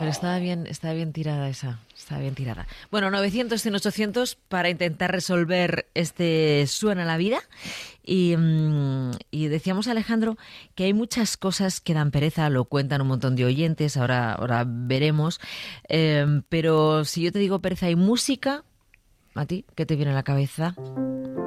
Pero estaba bien tirada esa, estaba bien tirada. Bueno, 900, 100, 800 para intentar resolver este Suena la vida. Y decíamos, Alejandro, que hay muchas cosas que dan pereza, lo cuentan un montón de oyentes, ahora veremos. Pero si yo te digo pereza y música, ¿a ti qué te viene a la cabeza?